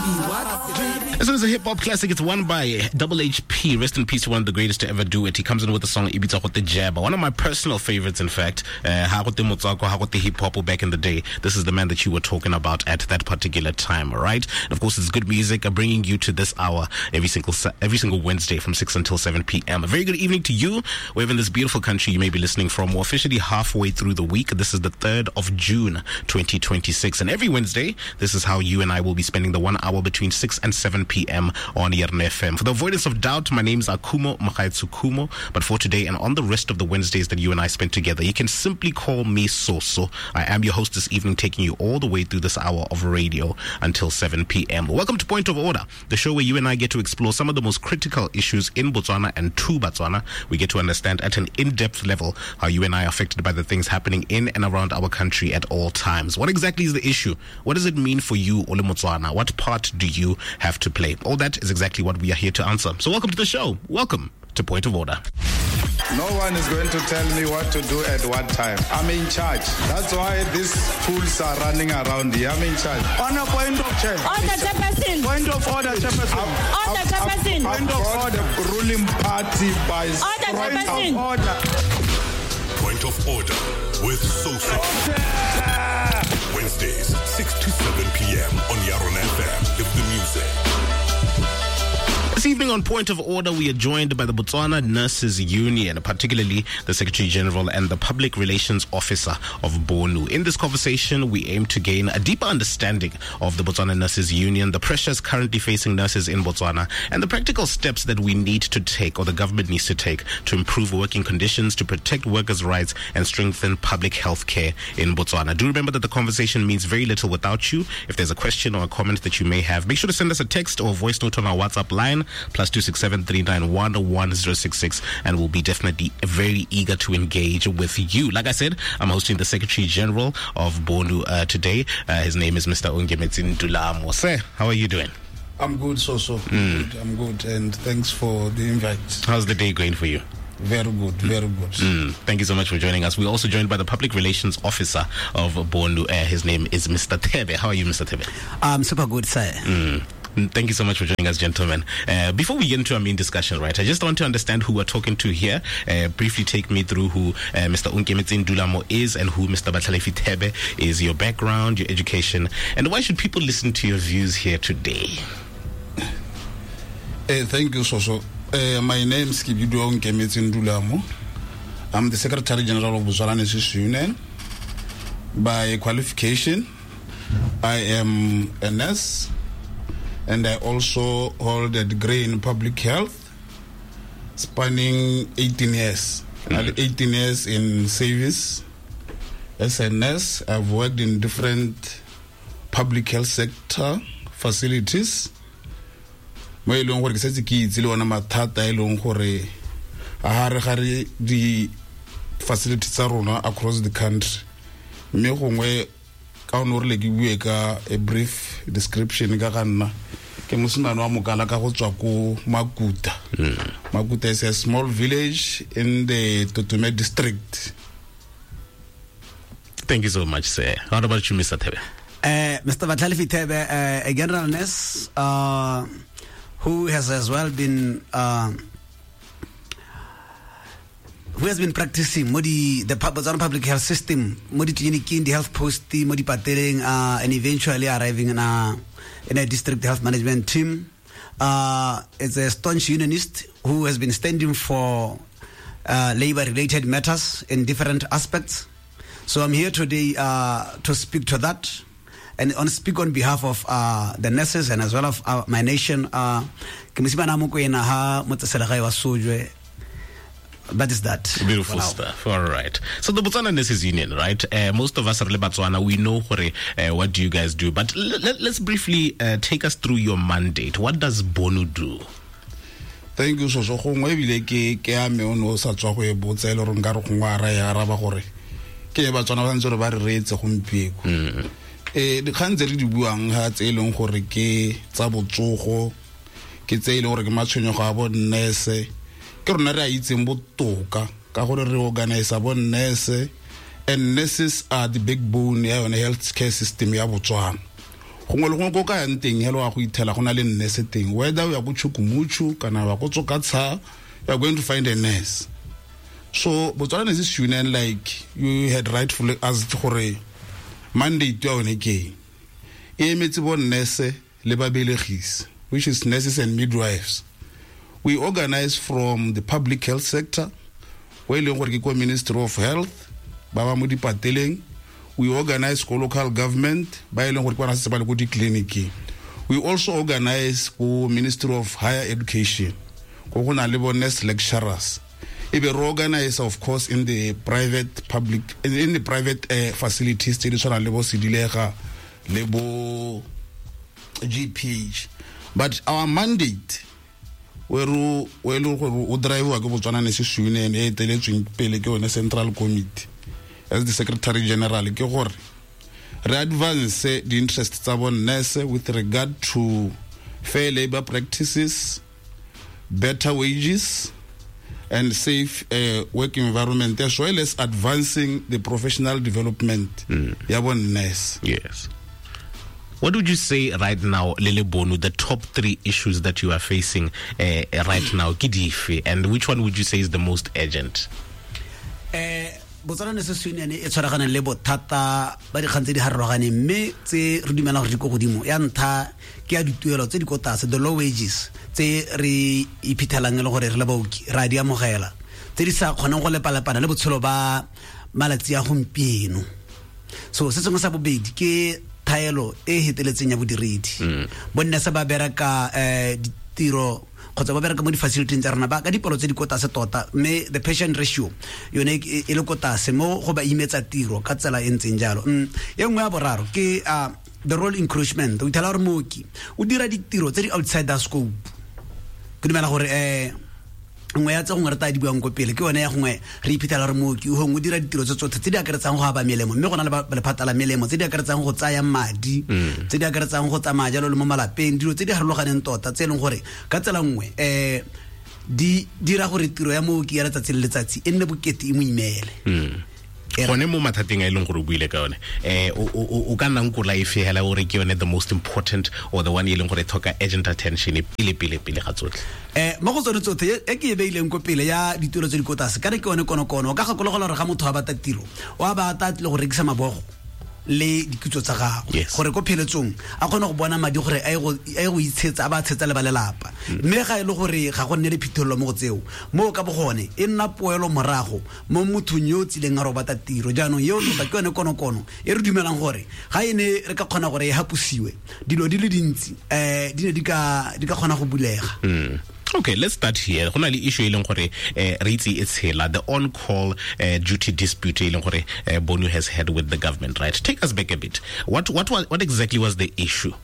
This is a hip-hop classic. It's won by Double HP. Rest in peace to one of the greatest to ever do it. He comes in with the song Ibitsa Gote Jabba. One of my personal favorites, in fact. Hagote Motsako, Hagote hip-hop back in the day. This is the man that you were talking about at that particular time, all right? And of course, it's good music. Bringing you to this hour every single Wednesday from 6 until 7 p.m. A very good evening to you, wherever in this beautiful country you may be listening from. We're officially halfway through the week. This is the 3rd of June, 2026. And every Wednesday, this is how you and I will be spending the 1 hour between 6 and 7 p.m. on Yarn FM. For the avoidance of doubt, my name's Akumo Makaitsu Kumo. But for today and on the rest of the Wednesdays that you and I spend together, you can simply call me Soso. I am your host this evening, taking you all the way through this hour of radio until 7 p.m. Welcome to Point of Order, the show where you and I get to explore some of the most critical issues in Botswana and to Botswana. We get to understand at an in-depth level how you and I are affected by the things happening in and around our country at all times. What exactly is the issue? What does it mean for you, Ole Motswana? What part do you have to play? All that is exactly what we are here to answer. So welcome to the show. Welcome to Point of Order. No one is going to tell me what to do at what time. I'm in charge. That's why these fools are running around here. I'm in charge. On a point of check. Order, Chairperson. Point of order, Chairperson. Order, Chairperson. Point of order. Ruling party by Order, Chairperson. Point of Order with Sosa. Wednesdays, 6 to 7 p.m. on Yarn FM. Live the music. This evening on Point of Order, we are joined by the Botswana Nurses Union, particularly the Secretary General and the Public Relations Officer of BONU. In this conversation, we aim to gain a deeper understanding of the Botswana Nurses Union, the pressures currently facing nurses in Botswana, and the practical steps that we need to take, or the government needs to take, to improve working conditions, to protect workers' rights, and strengthen public health care in Botswana. Do remember that the conversation means very little without you. If there's a question or a comment that you may have, make sure to send us a text or voice note on our WhatsApp line, +267 391 1066, and we'll be definitely very eager to engage with you. Like I said, I'm hosting the Secretary General of BONU today. His name is Mr. Ungemetsi Ndulamo. Sir, how are you doing? I'm good, Soso. I'm good, and thanks for the invite. How's the day going for you? Very good, very good. Thank you so much for joining us. We're also joined by the Public Relations Officer of BONU. His name is Mr. Thebe. How are you, Mr. Thebe? I'm super good, sir. Thank you so much for joining us, gentlemen. Before we get into our main discussion, right, I just want to understand who we're talking to here. Briefly take me through who Mr. Ungemetsi Ndulamo is and who Mr. Batlalefi Thebe is, your background, your education, and why should people listen to your views here today? Thank you, Soso. My name is Kibido Ungemetsi Ndulamo. I'm the Secretary General of Botswana Nurses Union. By qualification, I am a nurse, and I also hold a degree in public health, spanning 18 years. I had 18 years in service as a nurse. I've worked in different public health sector facilities. The facilities are across the country. A brief description. Makuta is a small village in the Totume district. Thank you so much, sir. How about you, Mr. Thebe? Mr. Batlalefi Thebe, a general nurse who has as well been who has been practicing the Botswana public health system, the health post, and eventually arriving in a district health management team. Is a staunch unionist who has been standing for labor-related matters in different aspects. So I'm here today to speak to that and speak on behalf of the nurses and as well of my nation. That is that. Beautiful stuff. All right. So the Botswana Nurses Union, right? Most of us are Botswana. We know what do you guys do, but let's briefly take us through your mandate. What does BONU do? Thank you, Soso. And nurses are the backbone on the healthcare system ya Botswana. gongwe le gongwe ko ka yang teng helo wa go ithela gona le nurse teng whether ya go tshukumutshu kana wa go tsokatsha you are going to find a nurse. So Botswana Nurses Union, like you had rightfully asked gore mandate ya one ke e emetse bo nurse le babelegisi, which is nurses and midwives. We organize from the public health sector where le gore ke ko Ministry of Health ba ba mo di pateleng. We organize ko local government ba ile gore kwa se ba le go di clinic. We also organize ko Ministry of Higher Education go gona le bo nurse lecturers. We organize, of course, in the private facilities, lebo Sidilega, lebo GPH. But our mandate, we drive wa go Botswana Nurses Union e teletsweng pele ke one Central Committee as the Secretary General ke gore re advance the interests tsa bo nurse with regard to fair labor practices, better wages, and safe work environment, as well as advancing the professional development. Nurse. Yes. What would you say right now, Lele Bonu, the top 3 issues that you are facing right now, Kidife, and which one would you say is the most urgent? Botswana Nurses Union e tshwaragana le bothata ba dikgang tse di harologane mme tse re dumela gore di go godimo ya ntha ke ya dituelo tse di ko tlase, the low wages tse re iphithelang le gore re le baoki ra di amogela tse di sa kgonang go lepalepana le botshelo ba malatsi a gompieno. So se sengwe sa bobedi ke thaelo e heteletseng ya bodiredi. Bonna sa ba bereka ditiro kgotsa ba bereka mo di facility tsa rona ba ka dipalo tse di kota se tota mme the patient ratio yone e le kota se mo go ba imetsa tiro ka tsela e ntseng jalo. E nngwe ya boraro ke the role encroachment. O ithala gore mooki o dira ditiro tse di outside the scope. Ke dumela gore ngwe ya tsa go ngata di buang go pele ke yone ya gongwe re iphitlhela re mooki o go dira ditiro tse tsotlhe tse di akaretsang go aba melemo mme go na le lephata la melemo tse di akaretsang go tsaya madi tse di akaretsang go tsamaya jalo le mo malapeng dilo tse di harologaneng tota tse leng gore ka tsela nngwe di dira gore tiro ya mooki ya letsatsi le letsatsi e nne bokete e mo imele. Gone mo mathateng a ileng gore o buile ka yone o ka nna nko life hela gore ke yone the most important or the one e leng gore thoka urgent attention pele ga tsotlhe mo go tsone tsotlhe e ke e beileng ko pele ya ditiro tse di kotase ka re ke yone konokono o ka gakologola gore ga motho a bata tiro o a ba tatle go rekisa mabogo le dikutso tsa gago gore ko pheletsong a kgone go bona madi gore a go itshetsa a ba tshetsa le ba lelapa mme ga e le gore ga go nne le phithololo mo go tseo mo ka bogone e nna poelo morago mo mothong yo tsileng a ro bata tiro jaanong yo tota ke yone konokono e re dumelang gore ga e ne re ka kgona gore e hapusiwe dilo di le dintsi di ne di ka kgona go bulega. Okay, let's start here. Go na le issue eleng gore re itse it's hela the on call duty dispute eleng gore Bonu has had with the government, right? Take us back a bit. What exactly was the issue?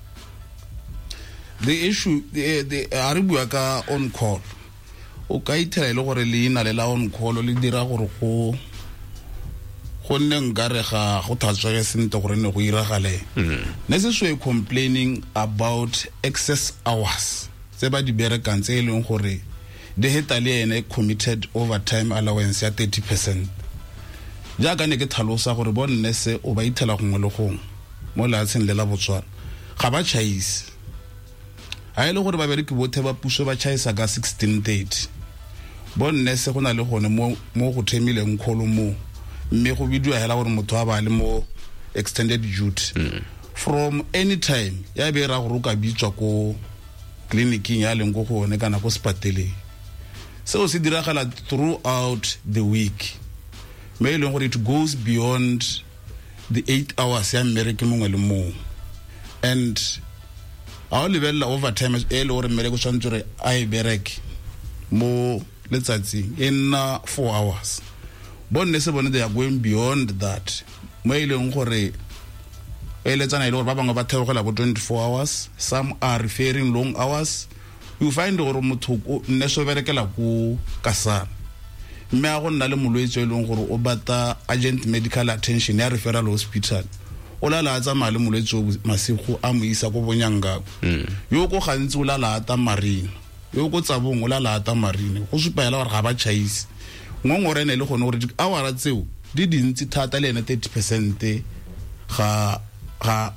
The issue the aribua ka on call o ka ithela ile gore le ina le la on call le dira gore go nne nkare ga go thatswa ya sente gore ne go iragale. Nurses were complaining about excess hours tse ba di berekang tse eleng gore de heta le ene committed overtime allowance ya 30%. Jaaka ne ke thalosa gore bo nurse o ba ithela gongwe le gongwe mo latseng le la Botswana ga ba chaise a ile gore ba bereki bothe ba puso ba chaisa ka 1630 bo nurse go na le gone mo go themileng kholo mo mme go bidiwa hela gore motho a ba le mo extended duty from any time ya be ra go ka bitswa ko clinicing ya leng go gone kana go spatele so se diragala throughout the week me leng gore it goes beyond the 8 hours ya mmereke mongwe le mongwe and a lebella overtime e le gore mmereke tshwantse re a e bereke mo letsatsi in 4 hours bonne se bone they are going beyond that mo e leng gore eletsana ile gore ba bangwe ba theogela bo 24 hours, some are referring long hours. You find gore motho nne so berekela go kasana mme a go nna le molwetse e leng gore o bata urgent medical attention ya referral hospital o la tsamaya le molwetse o masigo a mo isa go bonyanga yo go gantsi o la ata marine yo go tsabong o la ata marine go supela gore ga ba chaise ngongore ne le gone gore hour tseo di dintsi thata le ene 30% ga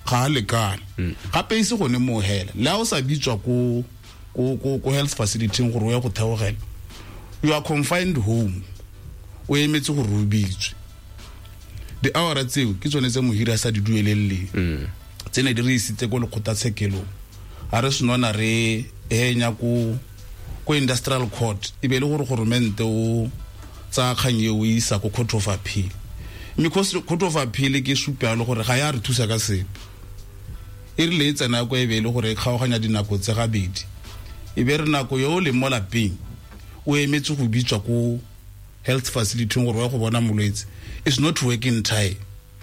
ga lekana gape se gone mo hela la o sa bitswa ko health facility gore o ya go theogela you are confined home o emetse go rubitswe the hour tseo ke tsone tse mohira sa di duelelle tsene di re isitse go le kgotatshekelo a re senona re henya ko industrial court e be le gore government o tsa khanye o isa ko court of appeal because court of appeal ke supa le gore ga ya re thusa ka sepe e re le tsena go e be le gore kgaoganya dinako tse gabedi e be re nako yo le mo lapeng o emetse go bitswa ko health facility gore wa go bona molwetse is not working time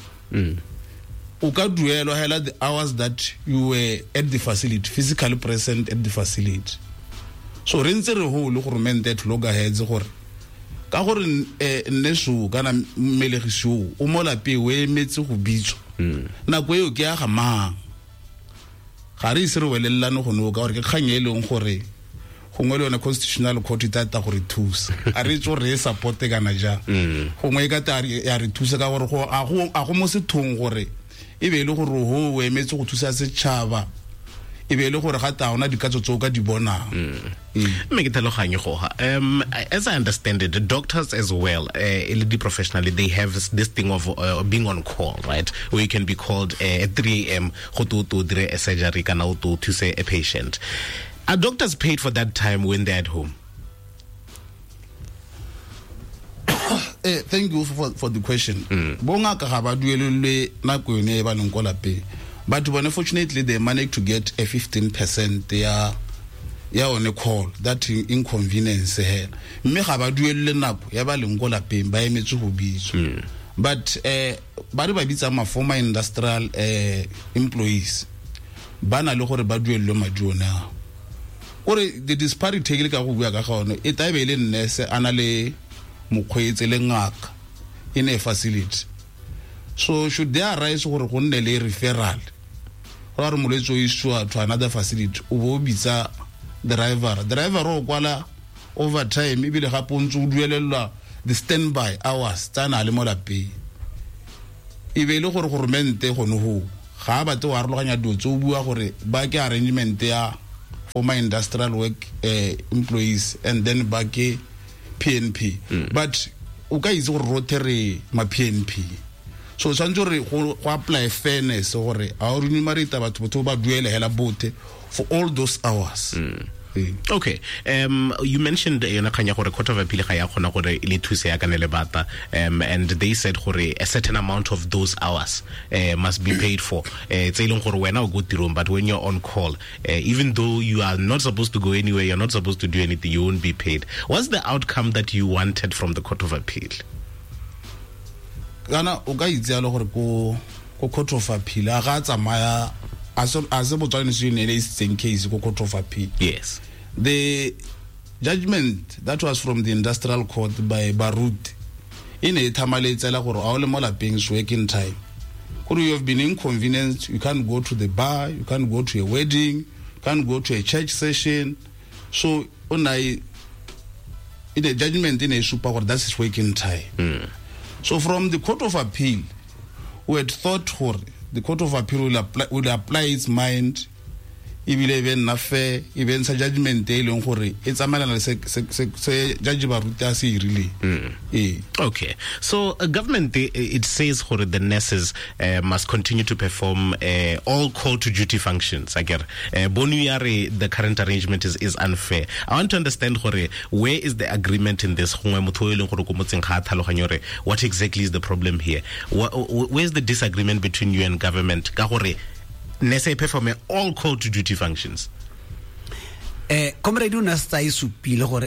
o ka duelwa hela the hours that you were at the facility physically present at the facility so re ntse re ho le gore mente tloga heads gore ka gore nneso kana mmelegiso o mo lape o emetse go bitswa nako eo ke ya ga mang ga re isere welellane go no ka gore ke kganyeleng gore gongwe le yona constitutional court itata gore thusa a re tso re support kana ja gongwe ka tari ya re thusa ka gore a go mo sethong gore e be le gore ho o emetse go thusa setšhaba e be le gore ga taona di ka tsotso ka di bona me ke tlhaloganye go as I understand it, the doctors as well the professionally they have this thing of being on call, right, where you can be called at 3 a.m. go to dire a surgery kana to say a patient. Are doctors paid for that time when they're at home? Thank you for the question. Bonga ka ba duelele na ko ne ba nko lape. But unfortunately they managed to get a 15% ya on a call, that inconvenience here. Me ga ba duelele nako ya ba lengo lape ba emetse go bitso. But ba re ba bitsa ma former industrial employees bana le gore ba duelele madiona. Or the disparity ke ka go bua ka gone e taibele nurse ana le mokgweetse le ngaka in a facility. So should they arise gore go nne le referral or molwetse o iswa to another facility o bo bitsa driver o kwala overtime ibile ga pontse o duelelwa the standby hours tsana le mo lapeng e be le gore government go no ho ga ba te wa rulaganya dotse o bua gore ba ke arrangement ya for my industrial work employees and then ba ke PNP but o ka itse gore rotere ma PNP so tshwanetse re go apply fairness gore a o rumarita batho ba duele hela bote for all those hours. Okay, you mentioned kanya gore court of appeal ga ya khona gore le thuse ya kana le bata and they said gore a certain amount of those hours must be paid for tse ileng gore wena o go tirong but when you're on call even though you are not supposed to go anywhere, you're not supposed to do anything, you won't be paid. What's the outcome that you wanted from the court of appeal? Kana o ka itse lo gore ko court of appeal a ga tsamaya as botswane se ne le same case ko court of appeal. Yes, the judgment that was from the industrial court by Barut in a thamaletsela gore a o le mo lapeng working time gore you have been inconvenienced, you can't go to the bar, you can't go to a wedding, you can't go to a church session, so in the judgment in a super court that's working time. So from the court of appeal we had thought for the court of appeal will apply its mind ibile even na fair even sa judgment e leng gore e tsamayana se judge ba ruta se irile. Okay, so government it says gore the nurses must continue to perform all call to duty functions. I get bonuare the current arrangement is unfair. I want to understand gore where is the agreement in this gongwe motho e leng gore go motseng ga tlhaloganyo re what exactly is the problem here? Where is the disagreement between you and government ka gore nese perform all call to duty functions? Comrade una sta isupile gore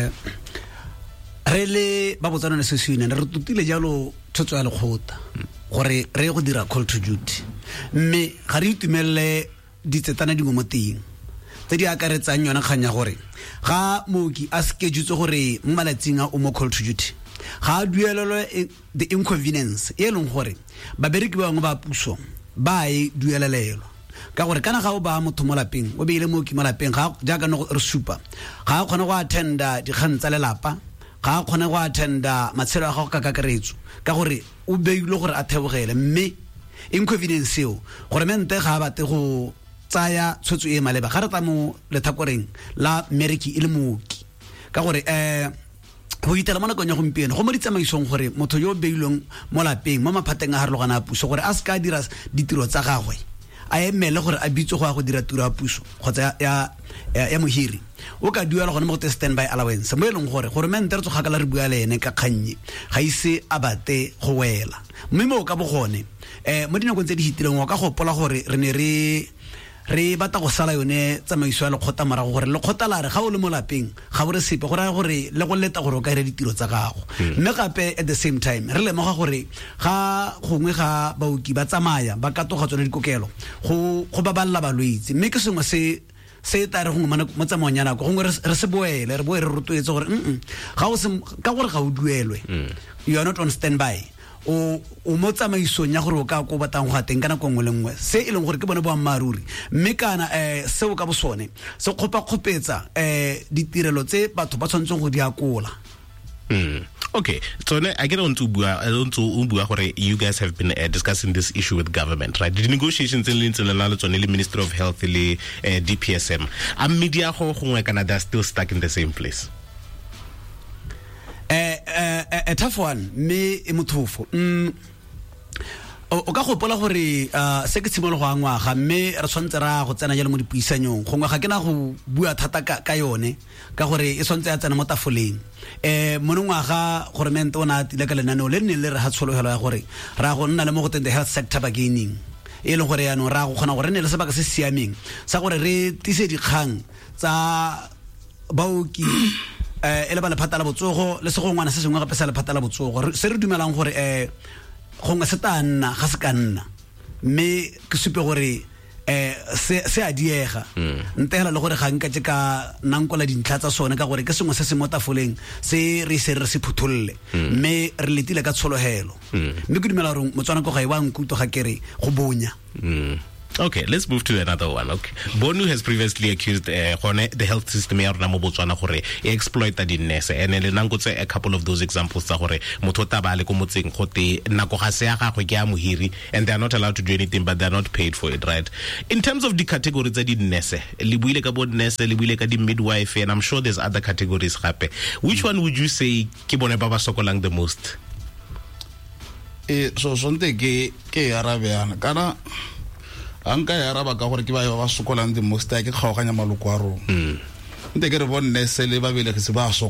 re le ba botsana ne se sene re tutile jalo tshotso ya lekgota gore re go dira call to duty mme ga re itumelle ditsetana dingwe mo teng tse di akaretsang yona kganya gore ga mooki a schedule gore mo malatsing a o mo call to duty ga duelelo the inconvenience e leng gore ba bereki ba ngwe ba puso ba e duelelelo ka gore kana ga o ba motho mo lapeng o beile mo ki mo lapeng ga jaaka no re supa ga khona go attenda di kgantsa le lapa ga khona go attenda matshelo a go ka kakaretso ka gore o beile gore a thebogele mme inconvenience eo gore mente ga bate go tsaya tshotso e maleba ga re tla mo lethakoreng la America ile mooki ka gore go itela mona konya gompieno go mo ditsamaisong gore motho yo beilweng mo lapeng mo maphateng a harologana a puso gore a ska dira ditiro tsa gagwe a emele gore a bitso go dira tiro ya puso kgotsa ya mohiri o ka duela gone mo go standby allowance mo eleng gore mente re tsogakala re bua le ene ka kgannye ga ise a bate go wela mme mo ka bogone mo dinakong tse di hitileng o ka gopola gore re ne re batla go sala yone tsamaiso ya lekgotla morago gore lekgotla la re ga o le mo lapeng ga bore sepe go raya gore le go leta gore o ka ira ditiro tsa gago mme gape at the same time re lemoga gore ga gongwe ga baoki ba tsamaya ba ka toga tsone dikokelo go baballa balwetse mme ke sengwe se tare gongwe mo tsamaong ya nako gongwe re se boele re rotloetse gore ga o se ka gore ga o duelwe you are not on standby o mo tsamaisong ya gore o ka ko batang go ateng kana go ngwe le ngwe se e leng gore ke bone bo ammaruri mme kana seo ka bosone se khopetsa ditirelo tse batho ba tshwantseng go di akola. Okay, so I get on to Ubua gore you guys have been discussing this issue with government, right? The negotiations in the Ministry of Health, the DPSM, and media gongwe Canada still stuck in the same place. A tough one me emotofo o ka gopola gore se ke tshimolo go angwa ga mme re tshwantse ra go tsena jalo mo dipuisanyong gongwe ga ke na go bua thata ka yone ka gore e tshwantse ya tsena mo tafoleng monongwaga gore mente o na tile ka lenaneo le nne le re ha tshologelo ya gore ra go nna le mo go teng the health sector bargaining e leng gore yaanong ra go kgona gore ne le sebaka se siameng sa gore re tise dikgang tsa baoki ele ba lephata la botsogo le segongwana se sengwe gape sa lephata la botsogo se re dumelang gore gongwe se ta nna ga se ka nna mme ke supe gore se a diega ntela le gore ga nka tse ka nankola dintlha tsa sone ka gore ke sengwe se se mo tafoleng se re se phutholle mme re letile ka tshologelo mme ke dumela gore motswana go ga e wa nkuto ga kere go bonya. Okay, let's move to another one. Okay, Bonu has previously accused the health system ya rona mo Botswana gore e exploita di nurse and le nangotse a couple of those examples tsa gore motho taba le ko motseng gote nako ga se ya gagwe ke ya mohiri and they are not allowed to do anything but they are not paid for it, right? In terms of the categories tsa di nurse le buile ka bo nurse le buile ka di midwife and I'm sure there's other categories gape, which one would you say ke bone ba ba sokolang the most? So sonte ke arabeana kana anka ya raba ka gore ke ba sokolang the most ke kgaoganya maloko a rona nte ke re bonne se le ba bele ke se ba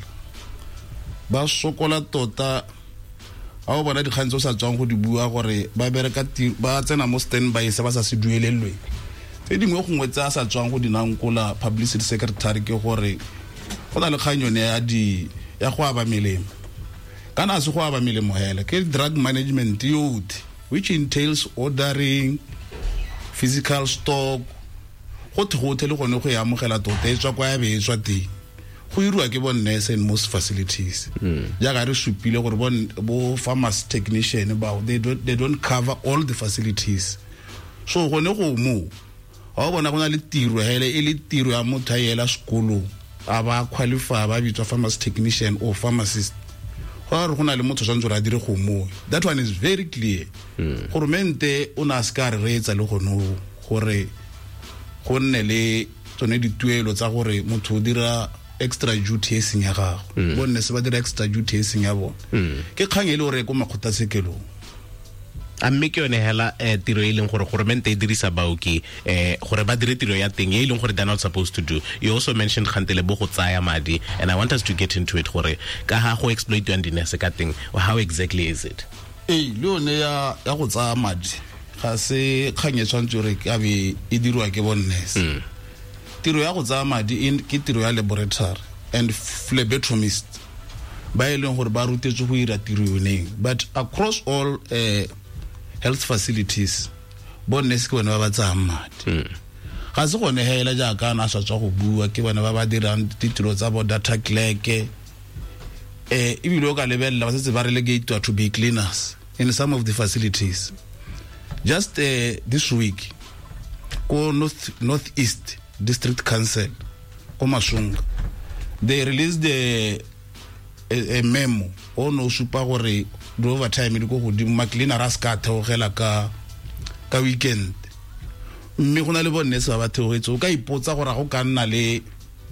sokola tota a o bona dikgantso sa tswang go di bua gore ba bereka ba tsena mo standby se ba sa se duelelwe tse dingwe gongwe tsa sa tswang go dinankola publicity secretary ke gore go na le kganyone ya go aba melemo kana se go aba melemo hela ke drug management youth which entails ordering physical stock go le gone go ya amogela tota e tswa kwa ya be tswa teng go irua ke bo nurse in most facilities ja ga re supile gore bo pharmacy technician ba they don't cover all the facilities so gone go mo a bona gona le tiro hele e le tiro ya motho ya sekolo a ba qualify ba bitswa pharmacy technician or pharmacist gore gona le motho tsantse ra dire go mo that one is very clear gore mente o na ska re etsa le gono gore go nne le tsone dituelo tsa gore motho o dira extra duty e seng ya gago bonne se ba dira extra duty e seng ya bona ke kgang e le gore go makgotla sekelo a mme ke yone hela tiro e leng gore mente e dirisa baoki gore ba dire tiro ya teng e leng gore they're not supposed to do. You also mentioned khantele bo go tsaya madi and I want us to get into it gore ka ha go exploit yone dinese ka teng how exactly is it? le yone ya go tsaya madi ga se kganye tshwantse re ka be e dirwa ke bonnes tiro ya go tsaya madi ke tiro ya laboratory and phlebotomist ba e leng gore ba rutetse go ira tiro yone but across all health facilities bonnes ke bona ba tsaya madi ga se gone hela ja kana sa tswa go bua ke bona ba dirang ditiro tsa bo data clerk e bilo ka lebella ba se ba relegate to be cleaners in some of the facilities. Just this week go northeast district council Komashunga they released a memo on no super gore do overtime di go godimo ma cleaner ra ska theogela ka ka weekend mme gona le bonne se ba theogetse o ka ipotsa gore go ka nna le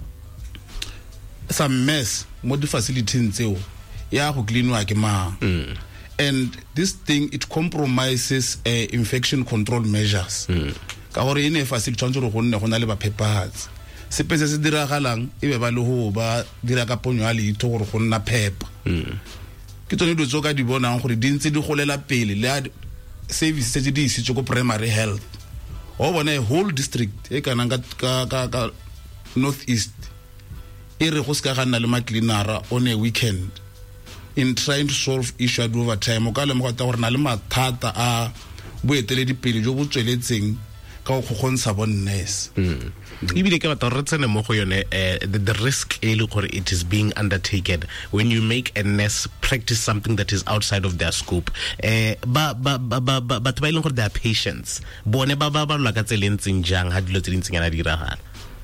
some mess mo di facilities tseo ya go cleanwa ke mang and this thing it compromises infection control measures ka gore ine facility tshwanetse go nne gona le ba phepahatsi sepe se diragalang e be ba le go ba dira ka ponyo a leitho gore go nna phepa ke tsone dilo tso ka di bonang gore di ntse di golela pele le services tse di isitswe go primary health o bona whole district e kana ka northeast e re go ska ga nna le ma cleanera on a weekend in trying to solve issue at over time o ka le mo ta gore na le mathata a boetele dipele jo bo tsweletseng ka go khontsha bonness ibile ke batla re tsene mo go yone the risk e le gore it is being undertaken when you make a nurse practice something that is outside of their scope ba ileng gore they are patients bone ba lwa ka tselentseng jang ha dilo tse dintseng yana diragala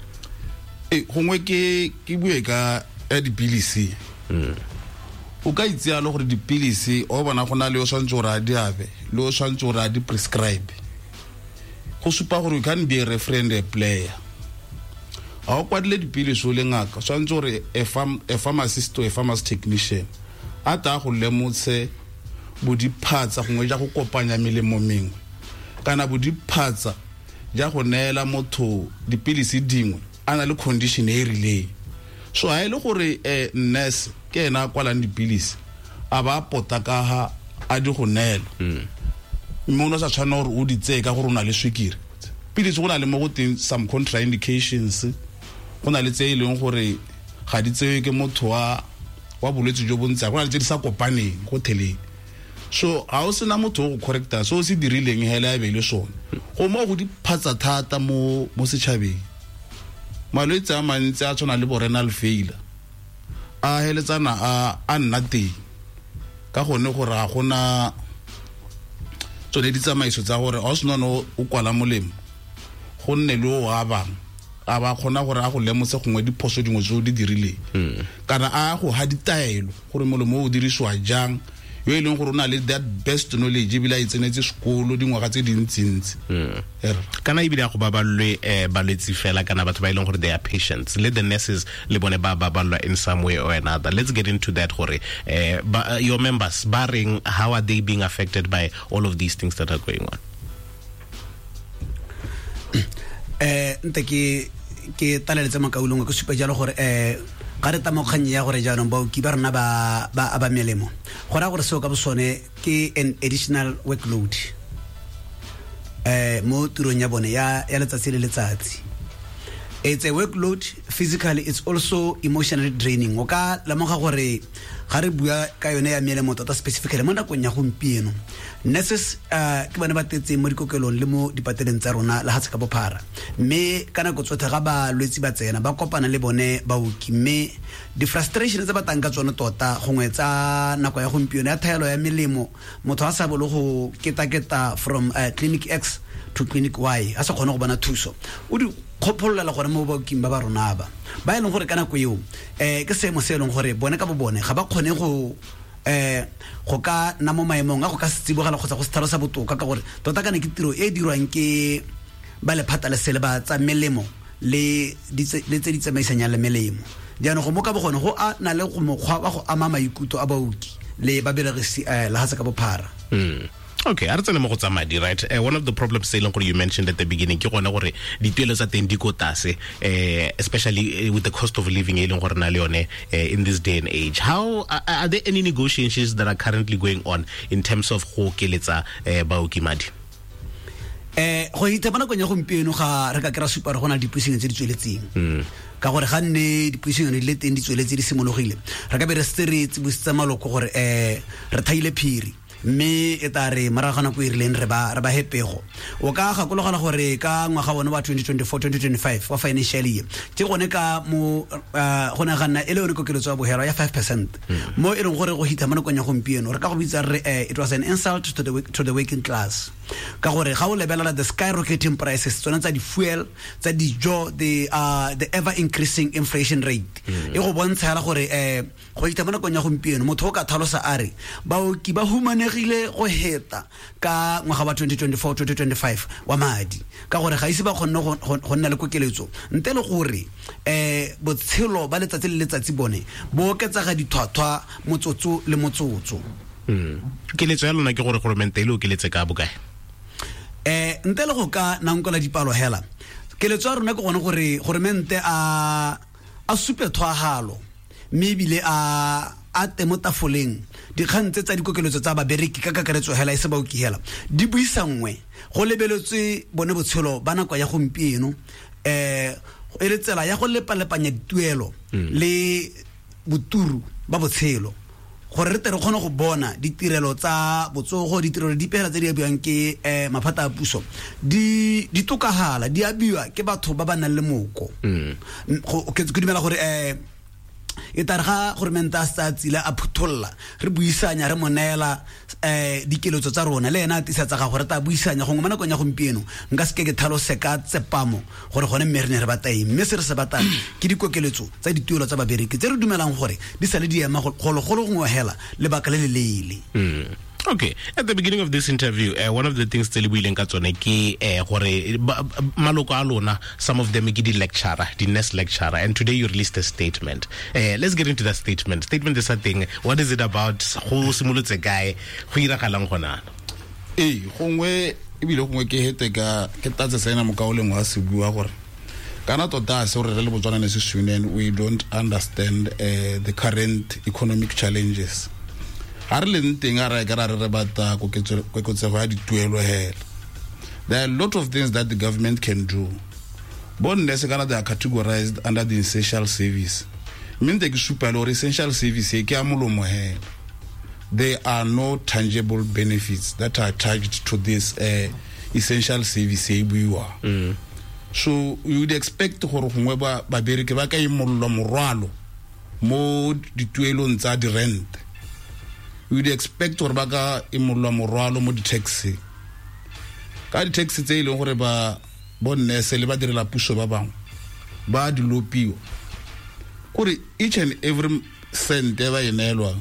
gongwe ke bue ka dipilisi o ka itse a le gore dipilisi o bona gona le o swantse ra diabe le o swantse ra di prescribe go supa gore you can be a referent a player a o kwadile dipilisi o le ngaka swantse gore a pharmacist or a pharmacy technician a ta go lemotse bodiphatsa gongwe ja go kopanya melemo mengwe kana bodiphatsa ja go neela motho dipilisi dingwe ana le condition e rileng so a ile gore nurse ke ena kwalang dipilisi a ba pota ka ha a di go nela mmono sa tshwana gore o di tseka gore ona le swikiri pilisi go na le mo go teng some contraindications go na le tse e leng gore ga di tsewe ke motho wa bolwetse jo bontsa go na le tse di sa kopaneng go theleng so a o sena motho go correcta so se dirileng hela ya bele sone go mo go di phatsa thata mo setšhabeng malwetse a mantsi a tshwana le bo renal failure a heletsana a nna teng ka gone gore ga gona tsone di tsamaiso tsa gore a o sena no o kwala molemo go nne le o a bang a ba khona gore a go lemose gongwe diphoso dingwe tse o di dirileng kana a go ha ditaelo gore molemo o diriswa jang yo e leng gore o na le that best knowledge bila e tsenetse sekolo dingwaga tse dintsintsi kana ibile a go ba balwe balwetsi fela kana batho ba ileng gore they are patients let the nurses le bone ba balwa in some way or another. Let's get into that gore your members barring how are they being affected by all of these things that are going on. Nte ke taleletse makaulong go supa jalo gore ga re tamo kganye ya gore jaanong baoki ba rena ba melemo gora gore seo ka bosone ke an additional workload mo turong ya bone ya letsatsi le letsatsi. It's a workload. Physically, it's also emotionally draining. O ka lamoga gore ga re bua ka yone ya melemo tota specifically mo nakong ya gompieno nurses ke bana ba tetse mo dikokelong le mo dipateleng tsa rona la hatse ka bophara mme kana go tsotha ga ba lwetsi ba tsena ba kopana le bone baoki mme di frustration tsa batang ka tsone tota gongwe tsa nako ya gompieno ya thaelo ya melemo motho a sa bolo go ketaketa from clinic X to clinic Y a sa khona go bana thuso o di khopolola gore mo baoki ba rona ba ileng gore kana go eo ke se mo se eleng gore bone ka bo bone ga ba khone go ka na mo maemong a go ka setsibogela go tsa go sethalo sa botoka ka gore tota kana ke tiro e dirwang ke ba le phata le sele ba tsa melemo le tse di tsamaisanya le melemo diano go mo ka bogone go a na le go mogwa ba go ama maikuto a baoki le ba beregisi la hatsa ka bophara. Okay, a re tsene mo go tsamadi, right? One of the problems you mentioned at the beginning ke gona gore dituelo tsa teng di go tase especially with the cost of living e leng gore na le yone in this day and age. How are there any negotiations that are currently going on in terms of go keletsa baoki madi? Go ite bana go nya gompieno ga re ka kera super gona dipuising tse di tsweletseng ka gore ga nne dipuising di le teng di tsweletse di simologile re ka be re setse bositsa maloko gore re thaile phiri mme etare maragana go irileng re ba hepego o ka ga kologala gore ka ngwaga bona wa 2024-2025 wa financial year ke gone ka mo gona gana ele re kokeletso ya bohelo ya 5% mo e reng gore go hita mana konya gompieno re ka go bitsa re it was an insult to the working class ka gore ga o lebelela the skyrocketing prices tsona tsa di fuel tsa dijo the ever increasing inflation rate e go bontsha gore go hita mana konya gompieno motho o ka thalosa are baoki ba humanege diegile go heta ka ngwaga wa 2024-2025 wa madi ka gore ga ise ba kgonne go nna le kokeletso nte le gore botshelo ba letsatsi le letsatsi bone bo oketsa ga dithwathwa motsotso le motsotso. Keletso ya lona ke gore government ile o keletse ka bokae? Nte le go ka nankola dipalo hela keletso ya rona ke gone gore government a supe thwahalo mme ebile a temotafoleng dikgang tsa dikokeletso tsa babereki ka kakaretso hela e se ba ukihela di buisangwe go lebeletswe bone botshelo ba nako ya gompieno e le tsela ya go lepalepanya dituelo le boturu ba botshelo gore re tere kgone go bona ditirelo tsa botsogo ditirelo dipela tse di abiwang ke maphata a puso di tokagala di abiwa ke batho ba ba nang le moko ke dumela gore e tare ga government a sa tsile a phutholla re buisanya re moneela dikeletso tsa rona le ena a tisetsa ga gore ta buisanya gongwe manakong ya gompieno nka se ke tlhalose ka tsepamo gore gone mme re ne re batang mme se re se batang ke dikokeletso tsa dituelo tsa babereki tse re dumelang gore di sale di ema golo gongwe hela lebaka le le leele. Okay, at the beginning of this interview, one of the things tse le buileng ka tsone ke gore maloko a lona, some of them ke di lecturer, di nurse lecturer, and today you released a statement. Let's get into that statement. Statement is something, what is it about? Go simolotse kae go iragalang gona? Gongwe ebile gongwe ke hete ka ke tatse sena mo kaoleng wa se bua gore kana tota se re le botswana ne se swinen we don't understand the current economic challenges. There are a lot of things that the government can do. They are categorized under the essential service. Essential service, there are no tangible benefits that are attached to this essential service. So you would expect to rent. We would expect to baka imolwa moralo mo di taxi ka di taxi tse ile gore ba bonne se le ba direla puso ba bang ba di lopio gore each and every cent eba inelwa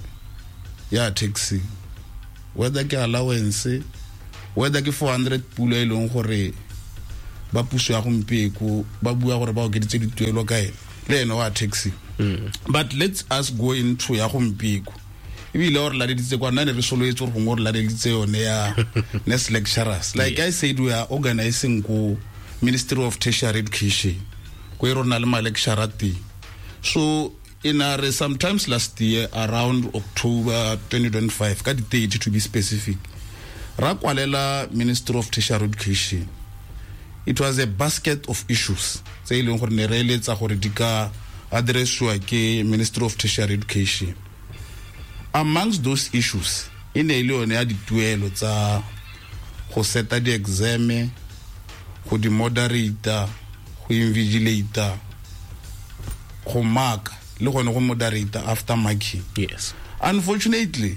ya taxi whether ke allowance whether ke 400 pula ile gore ba puso ya gompeko ba bua gore ba o ke ditse dituelo kae le eno wa taxi. But let's us go into ya gompeko ebile or la ditse kwa nna re soloetse gore gongwe re la ditse yone ya nurse lecturers like I said we are organizing go Ministry of Tertiary Education go e rona le ma lecturer ti so in our sometimes last year around October 2025 ka di 30 to be specific ra kwalela Ministry of Tertiary Education. It was a basket of issues tse ile gore ne re eletsa gore di ka addresswa ke Ministry of Tertiary Education. Amongst those issues in a leone ya dituelo tsa go seta di exam go di moderator go invigilator go mark le gone go moderator after marking. Yes, unfortunately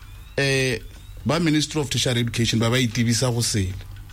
by Ministry of Tertiary Education ba itibisa go sele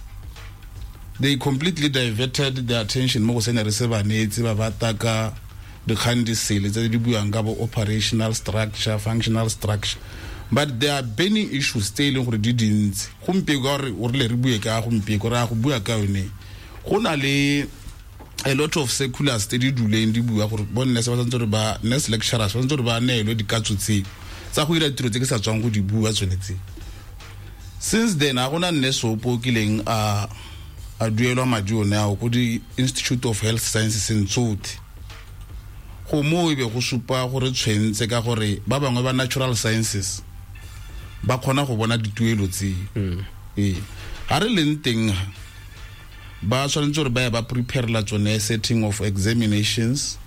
they completely diverted their attention mo go sena re se banetse ba bataka the khandisele tse di buang ka bo operational structure functional structure but there are burning issues tse ile gore di dintsi gompe gore o re re bue ka gompe gore a go bua ka yone go na le a lot of seculars tse di duleng di bua gore bonne se ba tsantse re ba nurse lecturers ba tsantse re ba neelo di katsotse tsa go ira tiro tse ke sa tswang go di bua tshwanetse. Since then a gona nne so pokileng a duelwa madi one a go di Institute of Health Sciences in Tsoti go mo e be go supa gore tshwentse ka gore ba bangwe ba natural sciences ba khona go bona dituelo tse ha re leng teng ba tshwanetse gore ba prepare la tsone setting of examinations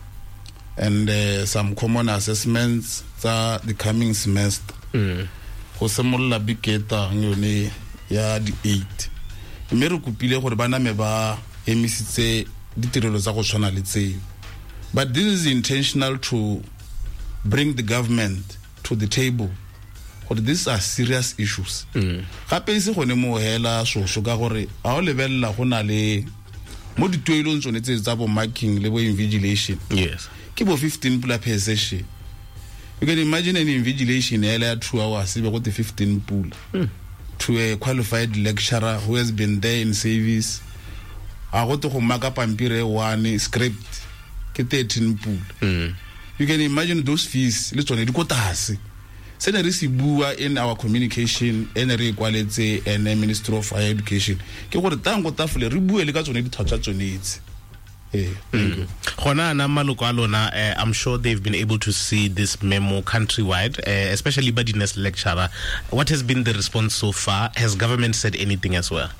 and some common assessments tsa the coming semester go semolla biketa yone ya di 8 mme re kopile gore bana me ba emisitse ditirelo tsa go tshwana le tseo. But this is intentional to bring the government to the table. Or these are serious issues. Gape se gone mo hela so ka gore a o lebella go na le mo dituelong tsone tse tsa bo marking le bo invigilation. Yes. Ke bo 15 pula per session. You can imagine an invigilation earlier 2 hours, be got the 15 pool to a qualified lecturer who has been there in service. I got to mark up and one script, 13 pool. You can imagine those fees. Let's on it. Bua in our communication, energy equality, and the Ministry of Higher Education. I'm sure they've been able to see this memo countrywide, especially Badines lecturer. What has been the response so far? Has government said anything as well?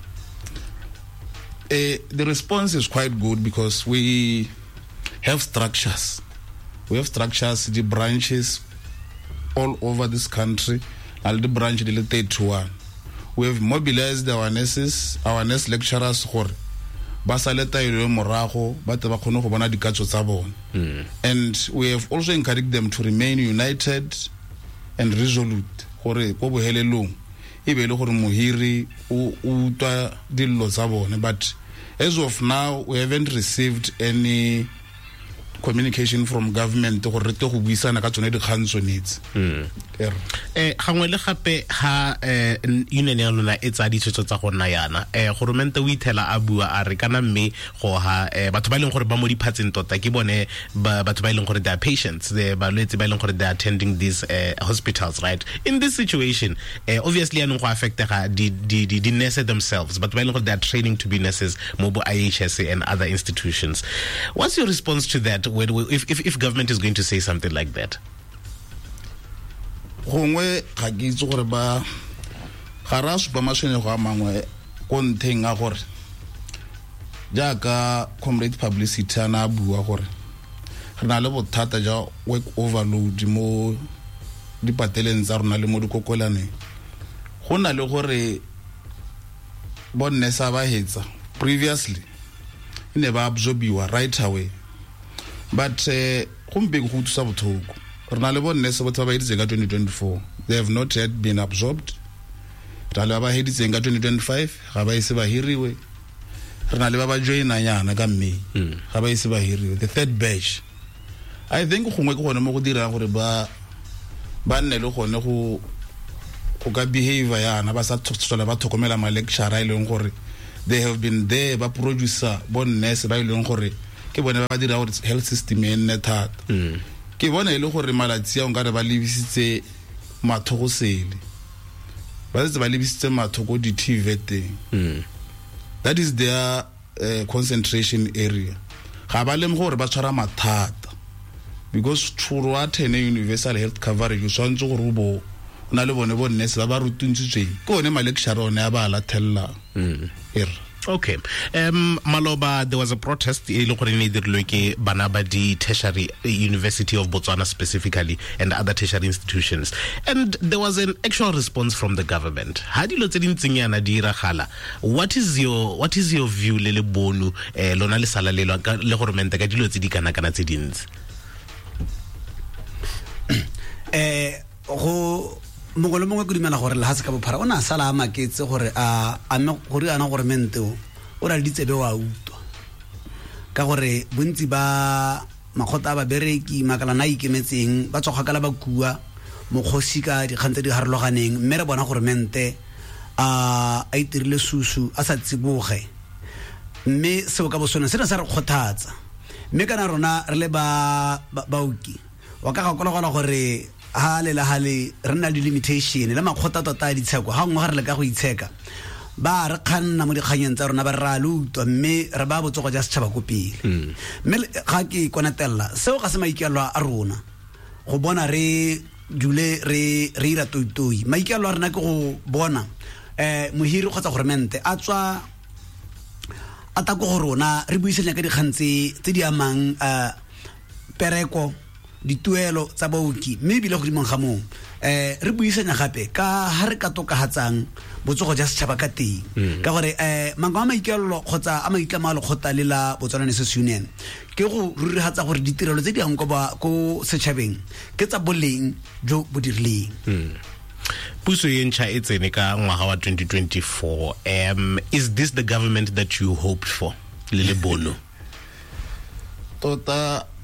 The response is quite good because we have structures. We have structures, the branches all over this country. I'll the branch related to one. We have mobilized our nurses, our nurse lecturers for Basaleta Moraho, Batabakono Hobana di Kacho Sabon. And we have also encouraged them to remain united and resolute. Hore Kobo Helelung, Ibelo Muhiri, Uta Dillo Sabon. But as of now, we haven't received any communication from government to reto go buisana ka tsone di khantsho needs gangwe le gape ha union ya lona e tsa ditshotso tsa gona yana goromente o ithela a bua a re kana mme go ha batho ba leng gore ba mo diphatseng tota ke bone batho ba leng gore they are patients the balwetse ba leng gore they are attending these hospitals, right? In this situation, obviously anong go affectega the nurses themselves, but ba leng gore they are training to be nurses mo bo IHS and other institutions. What's your response to that? If government is going to say something like that? Gongwe ga ke itse gore ba gara supa mashene go amangwe go nteng a gore jaaka comrade publicity ana bua gore re na le bothata ja work overload mo dipateleng tsa rona le mo dikokolaneng go na le gore bonne sa ba hetsa previously ine ba absorbiwa right away. But kumbe go tsa bothoko rena le bonne se botsa ba editse ka 2024 they have not yet been absorbed. Rena le ba editse ka 2025 ga ba ise ba hiriwe. Rena le ba joina yana ka May ga ba ise ba hiriwe the third batch. I think gongwe go gone mo go dira gore ba nne le gone go ka behavior yana ba sa tsotsela ba thokomela ma lecturer ile ng gore they have been there ba producer bonne se ba ile ng gore ke bona ba dira gore health system e nne thata ke bona ile gore malatsi a ngare ba lebisitse mathogo sele ba tse ba lebisitse mathogo di TV teng that is their concentration area ga ba lem gore ba tshwara mathata because thuro a thene universal health coverage so ntse gore bo na le bone bonne se ba rutuntsitswe ke one ma lecture one ya ba la thella Okay. Maloba, there was a protest in Banabadi Tertiary University of Botswana specifically and other tertiary institutions. And there was an actual response from the government. What is your view, Lele Bonu, Lona le sala le gormente ka dilo tse di kana kana tse dintsi? Mogolo mongwe go dimela gore le ha se ka bophara ona sala a maketse gore a me gore ana gore mente o ra ditsebe wa utwa ka gore bontsi ba makgota ba bereki makala na ikemetseng ba tsoga kala ba kua moghosi ka di khantse di harologaneng mme re bona gore mente a itirile susu a sa tsiboge mme se ka bosona se sa re khothatsa mme kana rona re le ba baoki wa ka ga kola gore hale re na di limitation le makgota tota di tsheko ha ngwe re le ka go itsheka ba re khanna mo di khanyeng tsa rona ba ra lutwa mme re ba botsogo ja setšhaba ko pele mme ga ke konatella seo ga se maikelo a rona go bona re dule re ira toitoi maikelo a rena ke go bona mohiri kgotsa gormente a tswa a ta go rona re buisenya ka dikgantse tse di amang pereko dituelo tsa baoki mme bile go dimong ga mong re buisenya gape ka ha re ka tokahatsang botsogo ja setšhaba ka teng ka gore mango a maikelo kgotsa a maitlamalo kgota le la Botswana Nurses Union ke go rurihatsa gore ditirelo tse di yang ko setšhabeng ke tsa boleng jo bo dirileng. Puso e ntšha e tsene ka ngwaga wa 2024. Is this the government that you hoped for, Lele Bono? Tota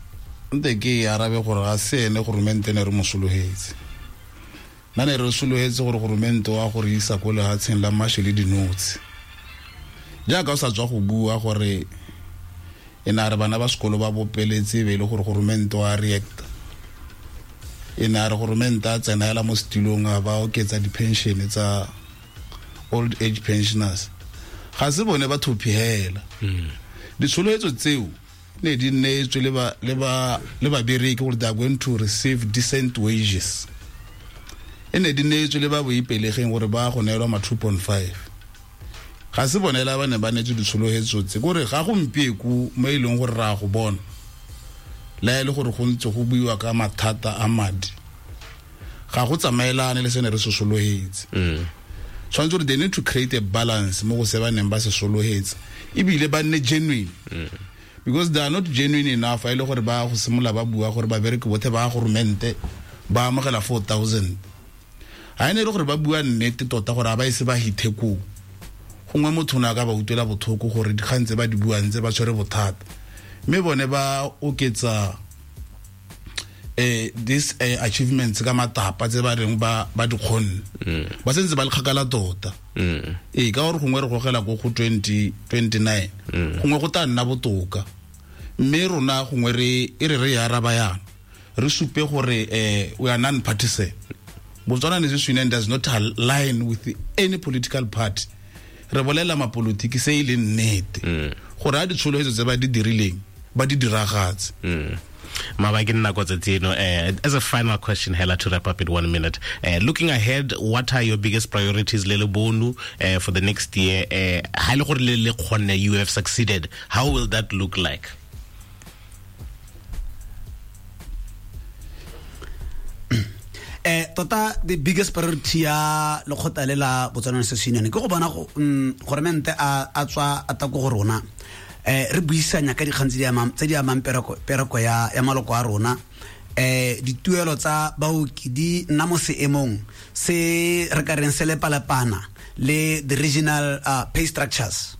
nte ke arabe gore ga sene gorumente ne re mosologetse na ne re sologetse gore gorumente wa gore isa ko lehatsheng la mashe le dinotsi jaaka o sa tswa go bua gore ena re bana ba sekolo ba bopeletse be le gore gorumente wa react ena re gorumente a tsena la mo stilong a ba oketsa di-pension tsa old age pensioners ga se bone ba thopihela ditsholohetso tseo ne di neetswe le ba bereki gore they are going to receive decent wages ene di neetswe le ba boipelegeng gore ba go neelwa ma 2.5 ga se bonela ba ne ba neetswe ditsholohetso tse gore ga go mpieku mo ileng gore ra go bona la ile gore go ntse go buiwa ka mathata a madi ga go tsamaelane le sene re se solohetse tshwanetse gore they need to create a balance mo go se ba neng ba se solohetse ebile ba nne genuine because they are not genuine enough ile gore ba go simola ba bua gore ba bereke bothe ba gorumente ba amogela 4,000 ha ene re gore ba bua nnete tota gore ba ise ba hitheko gongwe motho na ka ba utela bothoko gore di khantse ba di bua ntse ba tshwere bothata mme bone ba oketsa this achievements ka matapa tse ba reng ba di khone ba sentse ba le khakala tota ka gore gongwe re gogela go 2029 gongwe go ta nna botoka mme rona gongwe re ya raba yana re supe gore we are non-partisan Botswana Nation does not align with any political party re bolela ma politiki se ile nnete gore a ditsholohetso tse ba di dirileng ba di diragatse as a final question, Hela, to wrap up in 1 minute, looking ahead, what are your biggest priorities, Lele Bonu, for the next year? You have succeeded. How will that look like? Tota the biggest priority ya lokgota le la Botswana Nation ke go bona goremente a tswa a ta go rona re buisanya ka dikgantsi tse di amang pereko ya maloko a rona dituelo tsa baoki di nna mo seemong se re ka reng se le palapana le the regional pay structures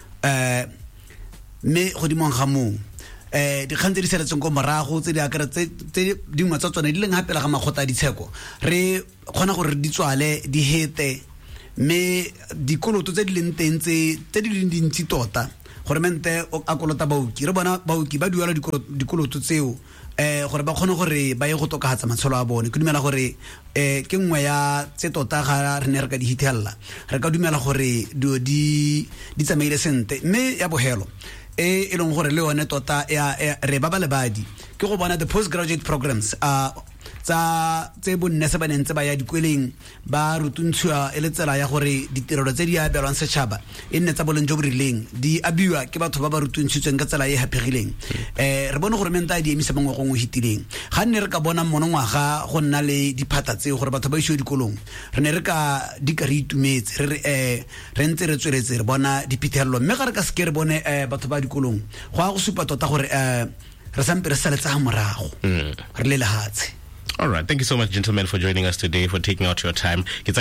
me godimong ga mong dikgantsi di seretseng go morago tse di akere tse dingwe tsa tsone di leng hape la ga magota a ditsheko re kgona gore di tswale di hete me dikoloto tse di leng teng tse di leng dintsi tota goremente a kolota baoki re bona baoki ba duela dikoloto tseo gore ba kgone gore ba ye go tokahatsa matsholo a bone ke dumela gore ke nngwe ya tse tota ga re ne re ka di hitella re ka dumela gore di tsamaile sente mme ya bohelo e leng gore le yone tota re ba le badi ke go bona the postgraduate programs tse bonnese ba nentse ba ya dikweleng ba rutuntshiwa e le tsela ya gore ditirelo tse di abelwang setšhaba e nne tsa boleng jo bo rileng di abiwa ke batho ba ba rutuntshitsweng ka tsela e hapegileng re bone gore menta di emisa bangwe gongwe hitileng ga nne re ka bona monongwaga go nna le diphata tseo gore batho ba isiwe dikolong re ne re ka di ka re itumetse re ntse re tsweletse re bona diphitlhelelo mme ga re ka seke re bone batho ba dikolong go a go supa tota gore re sampe re saletsa morago re le lehatshe. All right, thank you so much, gentlemen, for joining us today, for taking out your time.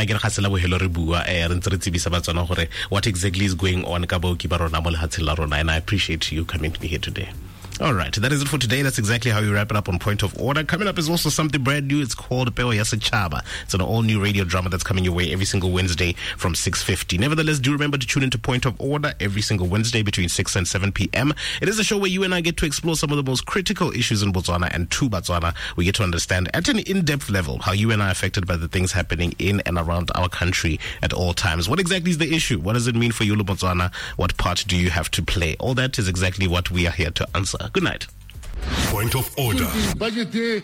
What exactly is going on, and I appreciate you coming to me here today. All right, that is it for today. That's exactly how you wrap it up on Point of Order. Coming up is also something brand new. It's called Pewa Ya Setšhaba. It's an all-new radio drama that's coming your way every single Wednesday from 6:50. Nevertheless, do remember to tune into Point of Order every single Wednesday between 6 and 7 p.m. It is a show where you and I get to explore some of the most critical issues in Botswana, and to Botswana, we get to understand at an in-depth level how you and I are affected by the things happening in and around our country at all times. What exactly is the issue? What does it mean for you, Botswana? What part do you have to play? All that is exactly what we are here to answer. Good night. Point of Order. Order,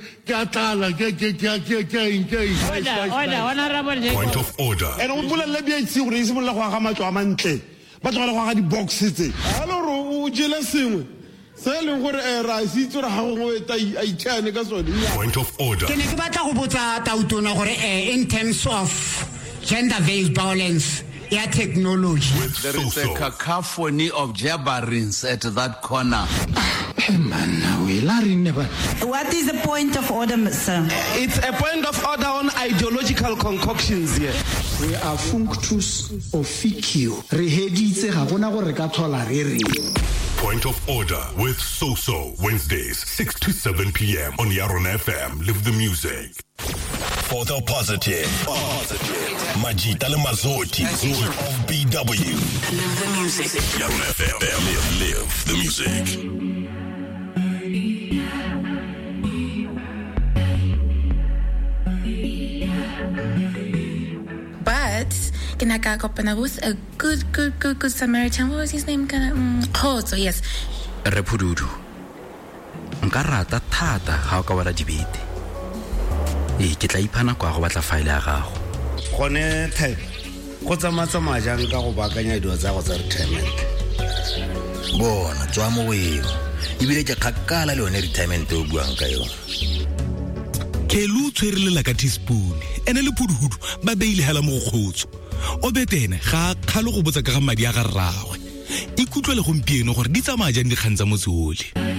honorable. Point of Order. And we will let you see reason la go ga matlo a mantle ba tloga go ga di boxes tse aloro o jela sengwe se le gore ra sitse ra ga go eta a itshane ka sone. Point of Order. Ke ne ke batla go botsa tautona gore in terms of gender-based violence ya technology there is a cacophony of jabberings at that corner. What is the point of order, sir? It's a point of order on ideological concoctions here. We are functus officio. Re heditse ga gona gore ka thola re re. Point of Order with So-So, Wednesdays, 6 to 7 p.m. on Yaron FM. Live the music. For the positive. Majita le Mazotti of BW. Live the music. Yaron FM. Live the music. But kinaka kopana with a good Samaritan. What was his name? So yes. Repududu. Nka rata thata ga o ka wala dibete. Ke tla ipana kwa go batla file ya gago. Gone type go tsamaya jang ka go baakanya dilo tsa go tsa retirement. Bona tswa mo weo. Ibile ke khakala le one retirement o buang ka yona. Ke lu tshwerelela ka teaspoon ene le phuduhudu ba beile hela mo gogotso o betene ga khalo go botsa ka ga madi a ga rragwe ikutlwe le gompieno gore di tsamaya jang di kgantsa motsole.